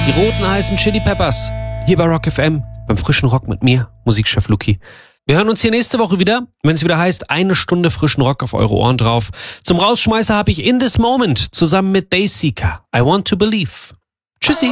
Die roten heißen Chili Peppers. Hier bei Rock FM, beim frischen Rock mit mir, Musikchef Luki. Wir hören uns hier nächste Woche wieder, wenn es wieder heißt, 1 Stunde frischen Rock auf eure Ohren drauf. Zum Rausschmeißer habe ich In This Moment zusammen mit Dayseeker. I Want to Believe. Tschüssi.